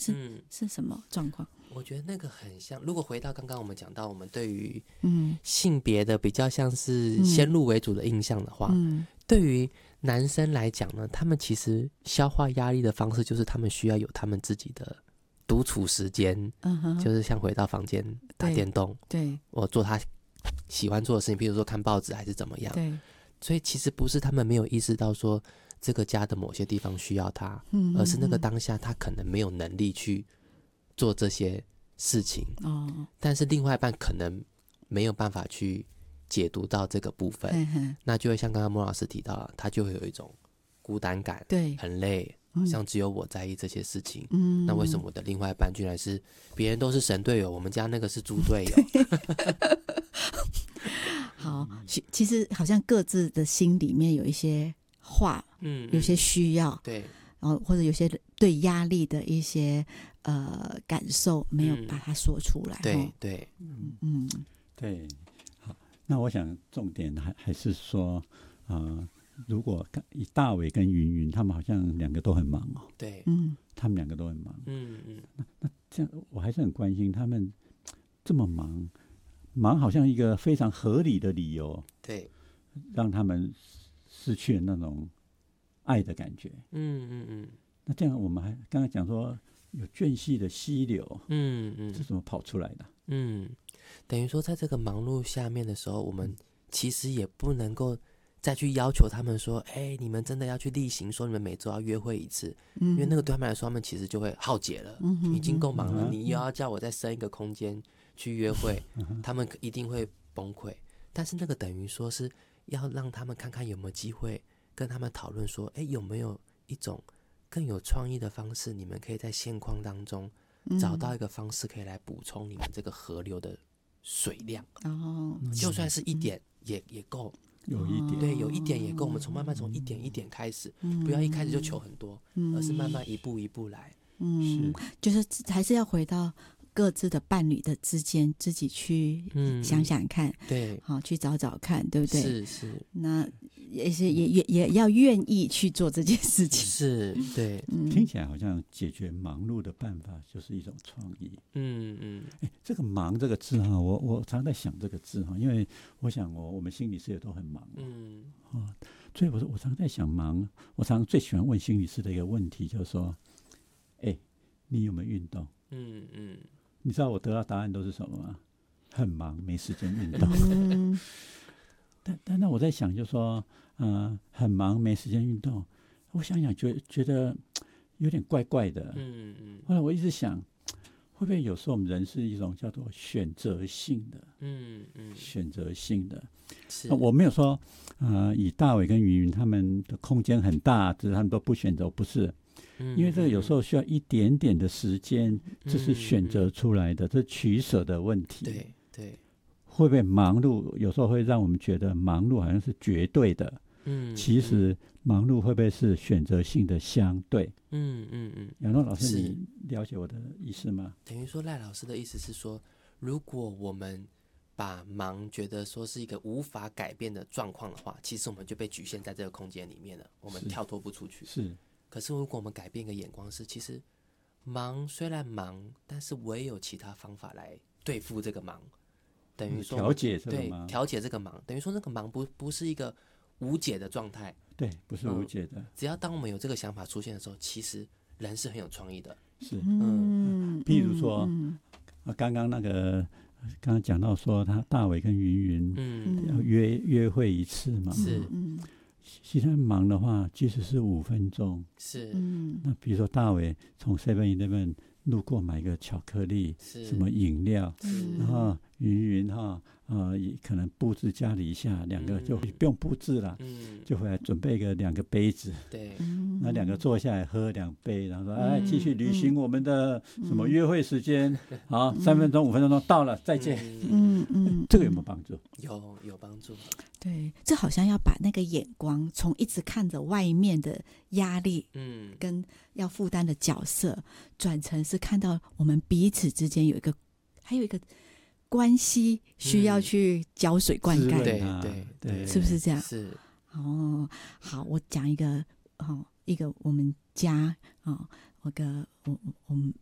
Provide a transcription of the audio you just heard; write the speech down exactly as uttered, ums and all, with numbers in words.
是、 嗯、 是什么状况？ 我觉得那个很像，如果回到刚刚我们讲到我们对于嗯性别的比较像是先入为主的印象的话， 嗯对于男生来讲呢，他们其实消化压力的方式就是他们需要有他们自己的独处时间， 嗯哼， 就是像回到房间打电动， 对我做他喜欢做的事情，比如说看报纸还是怎么样。 对， 所以其实不是他们没有意识到说这个家的某些地方需要他， 嗯而是那个当下他可能没有能力去做这些事情， 哦， 但是另外一半可能没有办法去解读到这个部分， 嘿嘿那就会像刚刚莫老师提到，他就会有一种孤单感， 对， 很累，好像只有我在意这些事情。 嗯， 那为什么我的另外一半居然是别人都是神队友，我们家那个是猪队友？ 好，其其实好像各自的心里面有一些话， 嗯， 有些需要， 对， 然后或者有些对压力的一些呃感受没有把它说出来， 对齁对， 嗯对，好，那我想重点还还是说，呃，如果以大伟跟云云，他们好像两个都很忙哦， 对， 嗯他们两个都很忙， 嗯嗯， 那这样我还是很关心他们这么忙，忙好像一个非常合理的理由， 对， 让他们失去了那种爱的感觉。 嗯嗯嗯那这样我们还刚才讲说有间隙的溪流， 嗯嗯这怎么跑出来的？ 嗯，等于说在这个忙碌下面的时候，我们其实也不能够再去要求他们说，哎，你们真的要去例行说你们每周要约会一次， 嗯， 因为那个对他们来说，他们其实就会耗竭了， 嗯哼已经够忙了， 嗯哼你又要叫我再生一个空间去约会，他们一定会崩溃。但是那个等于说是要让他们看看有没有机会跟他们讨论说，哎，有没有一种更有创意的方式，你们可以在现况当中找到一个方式，可以来补充你们这个河流的水量， 哦， 就算是一点也也够。 有一点， 对，有一点也够。我们从慢慢从一点一点开始，不要一开始就求很多，而是慢慢一步一步来。 嗯，就是还是要回到各自的伴侣的之间，自己去想想看， 对， 好去找找看，对不对？ 是是， 那也是也也也要愿意去做这件事情。 是，对， 听起来好像解决忙碌的办法就是一种创意。 嗯嗯， 哎，这个“忙”这个字哈，我我常在想这个字哈，因为我想我我们心理师也都很忙， 嗯啊，所以我我常在想忙。我常最喜欢问心理师的一个问题，就是说，哎，你有没有运动？ 嗯嗯， 你知道我得到答案都是什么吗？很忙，没时间运动。 嗯但但那我在想，就说，呃，很忙，没时间运动。我想想觉，觉觉得有点怪怪的。 嗯嗯， 后来我一直想，会不会有时候我们人是一种叫做选择性的， 嗯嗯， 选择性的。 是， 我没有说，呃，以大伟跟云云他们的空间很大，只是他们都不选择，不是。因为这个有时候需要一点点的时间，这是选择出来的，这是取舍的问题。 对对， 会不会忙碌？有时候会让我们觉得忙碌好像是绝对的， 嗯， 其实忙碌会不会是选择性的相对？ 嗯嗯嗯， 杨诺老师， 是你了解我的意思吗？ 等于说赖老师的意思是说，如果我们把忙觉得说是一个无法改变的状况的话，其实我们就被局限在这个空间里面了，我们跳脱不出去。 是。 可是如果我们改变一个眼光是，其实忙虽然忙，但是我也有其他方法来对付这个忙，等于说调节这个对忙， 调节这个忙，等于说那个忙不不是一个无解的状态。 对，不是无解的。 嗯，只要当我们有这个想法出现的时候，其实人是很有创意的。 是， 嗯， 譬如说， 嗯啊，刚刚那个刚刚讲到说，他大伟跟云云嗯， 要约约会一次嘛， 是嗯其实忙的话，即使是五分钟， 是嗯那比如说大伟从 seven eleven 路过买个巧克力， 是什么饮料， 是然后云云哈，呃，也可能布置家里一下，两个就不用布置了， 嗯， 就回来准备个两个杯子， 对， 嗯那两个坐下来喝两杯，然后说， 嗯哎，继续履行我们的什么约会时间，好， 嗯三分钟、五分钟到了，再见。 嗯， 嗯嗯， 这个有没有帮助？ 有有帮助。 对，这好像要把那个眼光从一直看着外面的压力嗯， 跟要负担的角色，转成是看到我们彼此之间有一个，还有一个关系需要去浇水灌溉， 滋润对啊对对， 是不是这样？ 是， 哦，好，我讲一个哦，一个我们家哦，我个我我们